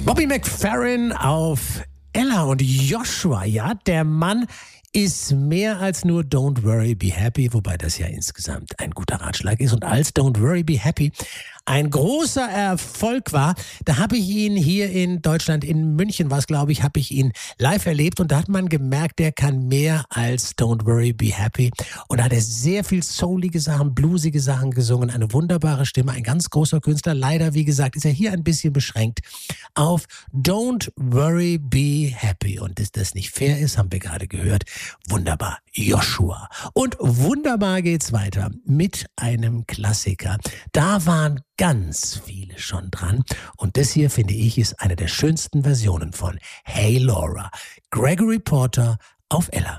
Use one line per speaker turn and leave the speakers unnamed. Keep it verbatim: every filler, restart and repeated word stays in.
Bobby McFerrin auf Ella und Joshua. Ja, der Mann ist mehr als nur Don't Worry, Be Happy, wobei das ja insgesamt ein guter Ratschlag ist. Und als Don't Worry, Be Happy ein großer Erfolg war, da habe ich ihn hier in Deutschland, in München war es, glaube ich, habe ich ihn live erlebt und da hat man gemerkt, der kann mehr als Don't Worry, Be Happy. Und da hat er sehr viel soulige Sachen, bluesige Sachen gesungen, eine wunderbare Stimme, ein ganz großer Künstler. Leider, wie gesagt, ist er hier ein bisschen beschränkt auf Don't Worry, Be Happy. Und dass das nicht fair ist, haben wir gerade gehört. Wunderbar, Joshua. Und wunderbar geht's weiter mit einem Klassiker. Da waren ganz viele schon dran. Und das hier, finde ich, ist eine der schönsten Versionen von Hey Laura. Gregory Porter auf Ella.